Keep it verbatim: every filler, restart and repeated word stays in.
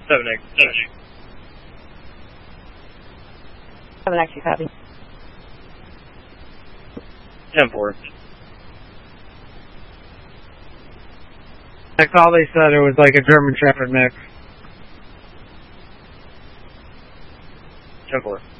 seven X. seven X, you copy. ten four. That's all they said, it was like a German Shepherd mix. ten four.